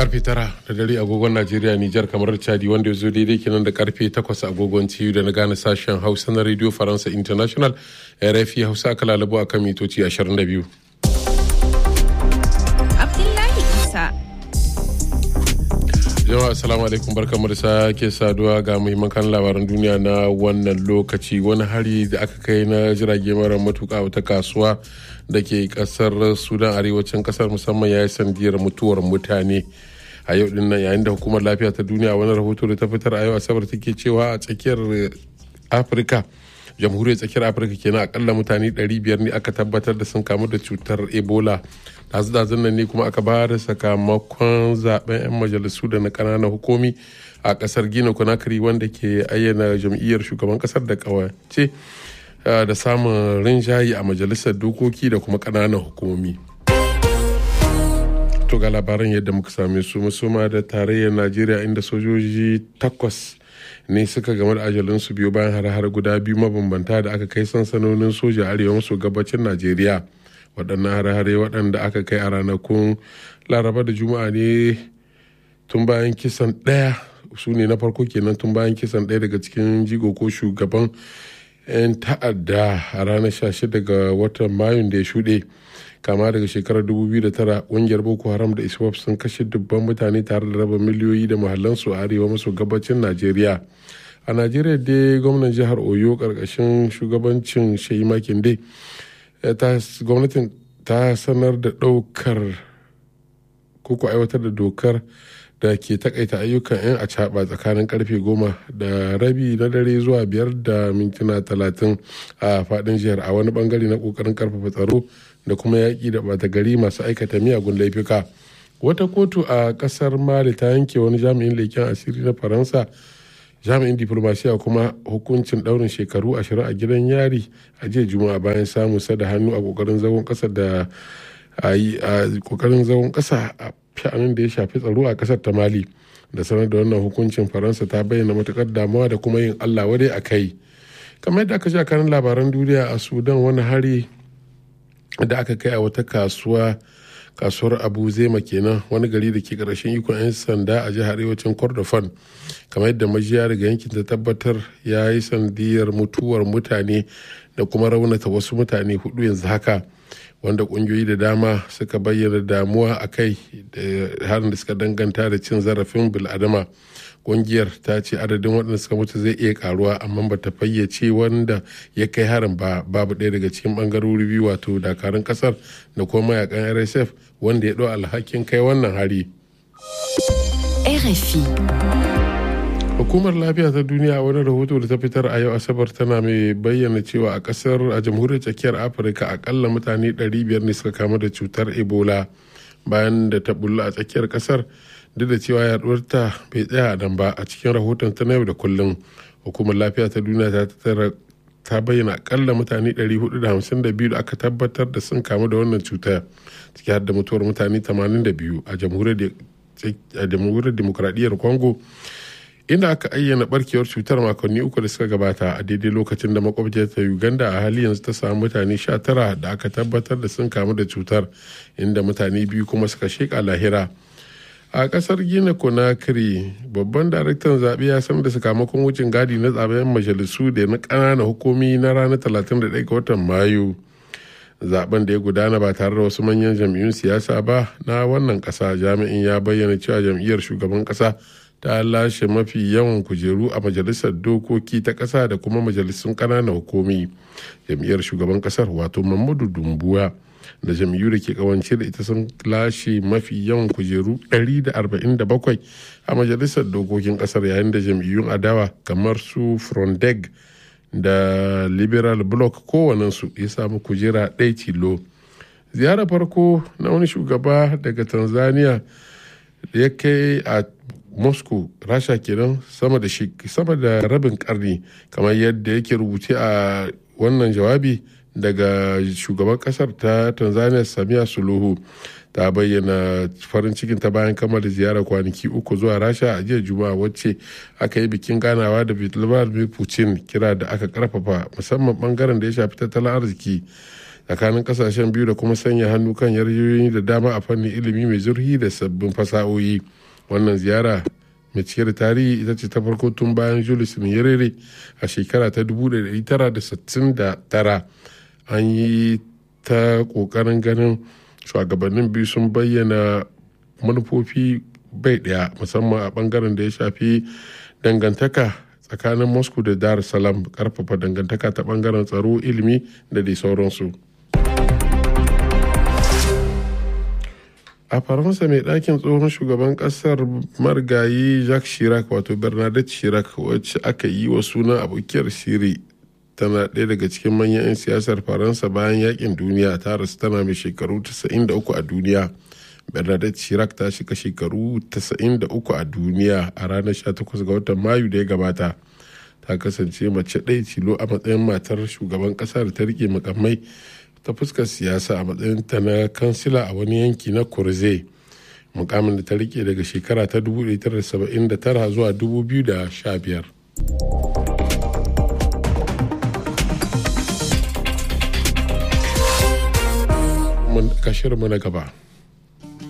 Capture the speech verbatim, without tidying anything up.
karfe tara da dare agogon Najeriya, Nijar, kamar Chadi, wanda ya zo daidai kenan da karfe takwas agogon T U da na gane sashen Hausa na Radio Faransa International R F I Hausa aka lalabo akan mitoci ashirin da biyu. Abdullahi Isa. Jama'a assalamu alaikum, barkamu da sake saduwa ga muhimman kan labaran duniya na wannan lokaci. Wani hari da aka kai na jirage mara matuƙa wata kasuwa da ke kasar Sudan arewacin kasar musamman ya yi sandiyar mutuwar mutane a yau din nan, yayin da hukumar lafiya ta duniya wani rahoto da ta fitar a yau asabar take cewa a tsakiyar Afirka, jamhuriyar tsakiyar Afirka kenan, akalla mutane ɗari biyar ne aka tabbatar da sun kamu da cutar Ebola. Dazu-dazun nan ne kuma aka ba da sakamakon zaben 'yan majalisu da na ƙananan hukumi a kasar Guinea Conakry, wanda ke ayyana jam'iyyar shugaban kasar da kawace da samun rinjaye a majalisar dokoki da kuma ƙananan hukumomi. To ga labaran yadda muka same su, musoma da tarayyar Najeriya, inda sojoji takwas ne suka game da ajalinsu biyu bayan har-har guda biyu mabambanta da aka kai sansanonin soja arewa maso gabacin Najeriya. Waɗannan har-hare waɗanda aka kai a ranakun Laraba da Juma'a ne tun bayan kisan ɗaya su ne na farko kenan tun bayan kisan ɗaya daga cikin jigo ko shugaban 'yan ta'adda a ranar sha shida ga watan Mayun da ya shuɗe. Kama daga shekarar dubu biyu da tara, ƙungiyar Boko Haram da ISWAP sun kashe dubban mutane tare da raba miliyoyi da muhallansu a arewa maso gabacin Najeriya. A Najeriya dai gwamnan jihar Oyo ƙarƙashin shugabancin Shehi Makinde, gwamnatin ta sanar da ɗaukar koko aiwatar da dokar da ke takaita ayyukan 'yan acaɓa tsakanin karfe goma da rabi na dare zuwa biyar da mintuna talatin a faɗin jihar, a wani bangare na ƙoƙarin karfafa tsaro da kuma yaƙi da ɓata gari masu aikata miyagun laifuka. Wata kotu a ƙasar Mali ta yanke wani jami'in leƙen asiri na Faransa, jami'in diplomasiya kuma, hukuncin ɗaurin shekaru ashirin a gidan yari a jiya Juma'a bayan samun sa da hannu a ƙoƙarin zagon ƙasa da a ƙoƙarin zagon ƙasa a sha'anin da ya shafi tsaro a ƙasar ta Mali. Da sanar da wannan hukuncin, Faransa ta bayyana matuƙar damuwa da kuma yin Allah wadai a kai. Kamar yadda aka sha kanin labaran duniya, a Sudan wani hari da aka kai a wata kasuwa kasuwar Abu Zema kenan, wani gari da ke ƙarshen ikon 'yan sanda a jihar arewacin Kordofan, kamar yadda majiya daga yankin ta tabbatar, ya yi sandiyar mutuwar mutane da kuma raunata wasu mutane hudu yanzu haka, wanda kungiyoyi da dama suka bayyana damuwa a kai da harin da suka danganta da cin zarafin bil'adama. Kungiyar ta ce adadin waɗanda suka mutu zai iya karuwa, amma ba ta fayyace wanda ya kai harin ba. Babu ɗaya daga cikin ɓangarori biyu, wato dakarun ƙasar da kuma mayakan R S F, wanda ya ɗau alhakin kai wannan hari. R F I. Hukumar lafiya ta duniya wani rahoto da ta fitar a yau asabar tana mai bayyana cewa a kasar a jamhuriyar tsakiyar Afirka akalla mutane ɗari biyar ne suka kamu da cutar Ebola bayan da ta bulla a tsakiyar kasar, duk da cewa yaduwarta bai tsaya nan ba. A cikin rahoton ta na yau da kullum, hukumar lafiya ta duniya ta tattara ta bayyana akalla mutane ɗari hudu da hamsin da biyu da aka tabbatar da sun kamu da wannan cutar, ciki har da mutuwar mutane tamanin da biyu a jamhuriyar demokradiyyar Congo, inda aka ayyana barkewar cutar makonni uku da suka gabata, a daidai lokacin da makwabciyar ta Uganda a hali yanzu ta samu mutane sha tara da aka tabbatar da sun kamu da cutar, inda mutane biyu kuma suka sheka lahira. A kasar Guinea Conakry, babban daraktan zaɓe ya sanar da sakamakon wucin gadi na zaben majalisu da na ƙananan hukumi na ranar talatin da ɗaya ga watan Mayu. Zaben da ya gudana ba tare da wasu manyan jam'iyyun siyasa ba na wannan ƙasa, jami'in ya bayyana cewa jam'iyyar shugaban ƙasa ta lashe mafi yawan kujeru a majalisar dokoki ta ƙasa da kuma majalisun ƙananan hukumi. Jam'iyyar shugaban ƙasar, wato Mamadu Dumbuwa, da jam'iyyu da ke kawance da ita sun lashe mafi yawan kujeru ɗari da arba'in da bakwai a majalisar dokokin ƙasar, yayin da jam'iyyun adawa kamar su Frondeg da Liberal Bloc kowanensu ya samu kujera ɗaya tilo. Ziyarar farko na wani shugaba daga Tanzania da ya kai a Moscow, Rasha kenan, sama da sama da rabin karni, kamar yadda yake rubuce a wannan jawabi daga shugaban kasar ta Tanzania Samia Suluhu. Ta bayyana farin cikin ta bayan kammala ziyarar kwanaki uku zuwa Rasha a jiya Juma'a, wacce aka yi bikin ganawa da Vladimir Putin, kira da aka karfafa musamman bangaren da ya shafi tattalin arziki. tsakanin kasashen biyu da kuma sanya hannu kan yarjejeniyoyi da dama a fannin ilimi mai zurfi da sabbin fasahohi. Wannan ziyara mai cike da tarihi ita ce ta farko tun bayan Julius Nyerere a shekara ta dubu ɗaya da ɗari tara da sittin da tara. An yi ta ƙoƙarin ganin shugabannin biyu sun bayyana manufofi bai ɗaya, musamman a ɓangaren da ya shafi dangantaka tsakanin Moscow da Dar es Salaam, ƙarfafa dangantaka ta ɓangaren tsaro, ilimi da dai sauransu. A Faransa, mai ɗakin tsohon shugaban ƙasar marigayi Jacques Chirac wato Bernadette Chirac, wacce aka yi wa sunan abokiyar shiri, tana ɗaya daga cikin manyan 'yan siyasar Faransa bayan yakin duniya. Ta rasu tana mai shekaru tasa'in da uku a duniya. Bernadette Chirac ta shiga shekaru tasa'in da uku a duniya a ranar sha takwas ga watan Mayu da ya gabata. Ta kasance mace ɗaya tilo a matsayin matar shugaban ƙasa da ta rike makamai ta fuskar siyasa a matsayin ta na kansila a wani yanki na Corse, mukamin da ta rike daga shekara ta dubu ɗaya da saba'in da tara zuwa dubu biyu da sha biyar. Kashirmu na gaba.